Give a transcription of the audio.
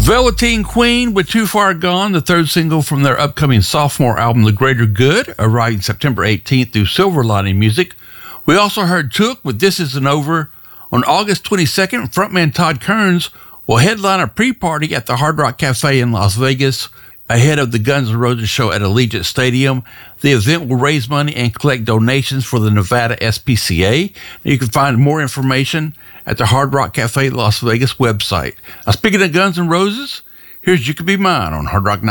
Velveteen Queen with Too Far Gone, the third single from their upcoming sophomore album, The Greater Good, arriving September 18th through Silver Lining Music. We also heard Took with This Isn't Over. On August 22nd, frontman Todd Kerns will headline a pre-party at the Hard Rock Cafe in Las Vegas ahead of the Guns N' Roses show at Allegiant Stadium. The event will raise money and collect donations for the Nevada SPCA. You can find more information at the Hard Rock Cafe Las Vegas website. Now, speaking of Guns N' Roses, here's You Could Be Mine on Hard Rock 96.7.